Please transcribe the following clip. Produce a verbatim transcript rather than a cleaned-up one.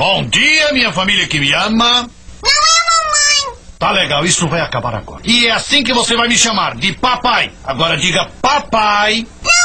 Bom dia, minha família que me ama. Não é mamãe. Tá legal, isso vai acabar agora. E é assim que você vai me chamar, de papai. Agora diga papai. Não